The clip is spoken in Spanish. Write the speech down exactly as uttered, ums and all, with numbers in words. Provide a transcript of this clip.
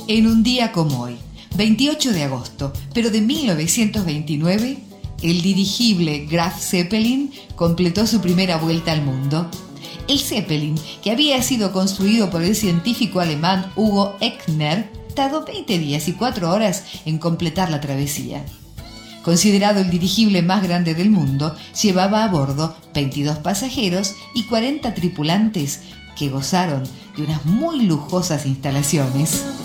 En un día como hoy, veintiocho de agosto, pero de mil novecientos veintinueve, el dirigible Graf Zeppelin completó su primera vuelta al mundo. El Zeppelin, que había sido construido por el científico alemán Hugo Echner, tardó veinte días y cuatro horas en completar la travesía. Considerado el dirigible más grande del mundo, llevaba a bordo veintidós pasajeros y cuarenta tripulantes que gozaron de unas muy lujosas instalaciones.